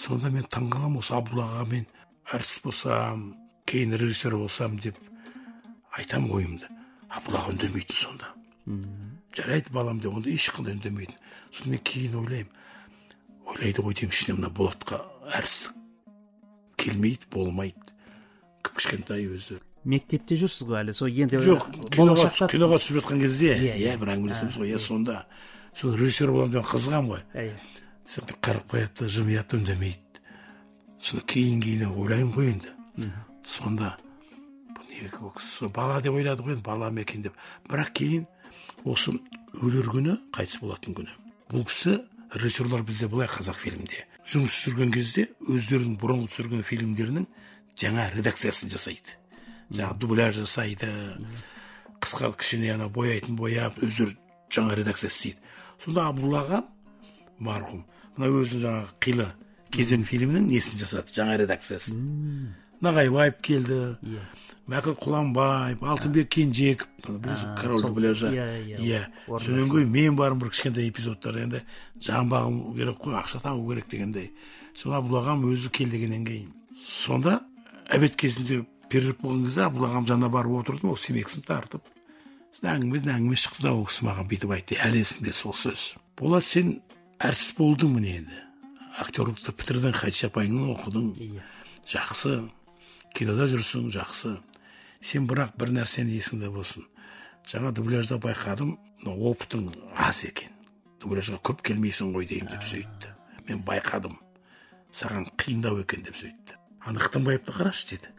Сонда мен таңғаламын, осы Абдулла аға мен әртіс болсам, кейін режиссер болсам деп айтам ойымды. Абдулла аға үндемейтін сонда. Жарайды балам деп, онда ешқандай үндемейтін. Сонда мен кейін ойлайды ғой деймін, ішіне мына Болатқа әртістік келмейді, болмайды. Кішкентай өзі. Мектепте жүрсіз ғой әлі, сол енді жоқ, киноға түсіп жатқан кезде, бір әңгімелесеміз ғой, сонда сол режиссер боламын деп қызығам ғой. Сен қарап қояды, жымияды, үндемейді. Сонда кейін ойлаймын ғой енді. Сонда бала деп ойлады ғой, бала ма екен деп. Бірақ кейін осы өлер күні, қайтыс болатын күні. Бұл кісі режиссерлар бізде былай қазақ фильмде жұмыс жүрген кезде өздерінің бұрынғы түсірген фильмдерінің жаңа редакциясын жасайды. Жаңа дубляж жасайды, қысқа кішкене бояп, өздері жаңа редакция істейді. Сонда Абдулла аға марқұм, мына өзінің жаңағы қилы кезең фильмінің несін жасады, жаңа редакциясын. Нағайбаев келді, Мәкір Құланбаев, Алтынбек Кенжеков, король дубляжа. Сонан кейін мен барым бір кішкентай эпизодтар, енді жан бағым керек қой, ақша табу керек дегендей. Сонда Абдулла ағам өзі кел дегеннен кейін. Сонда әбет кезінде перерыв болған кезде Абдулла ағам жанына барып отырдым, ол темекісін тартып. Әңгіме шықты да, ол кісі маған бүйтіп айтты, әлі есімде сол сөз. Болат, сен әртіс болдың міне енді. Актерлікті бітірдің, Хадиша апайыңнан оқыдың. Жақсы. Кинода жүрсің, жақсы. Сен бірақ бір нәрсені есіңде болсын. Жаңа дубляжда байқадым, опытың аз екен. Дубляжға көп келмейсің ғой деймін деп сөйтті. Мен байқадым. Саған қиындау екен деп сөйтті. Ықтанбаевты қарашы деді.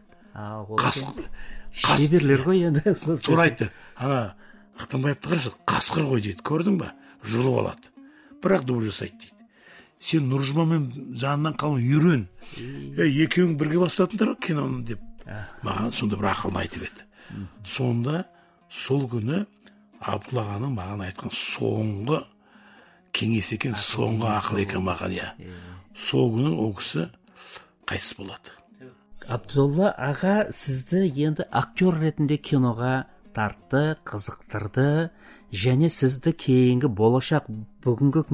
Шеберлер ғой енді. Тура айтты. Ықтанбаевты қарашы, қасқыр ғой дейді. Көрдің ба? Жұлып алады. Бірақ дубляж жасайды дейді. Сен Нұржұмамен жанынан қалың үйрен. Екеуің бірге бастатындар киноны деп. Маған сонда бір ақылын айтып еді. Сонда сол күні Абдулла ағаның маған айтқан соңғы кеңес екен, соңғы ақыл екен маған. Сол күні ол кісі қайтыс болады. Абдулла аға сізді енді актер ретінде киноға тартты, қызықтырды, және сізді кейінгі болашақ бүгінгі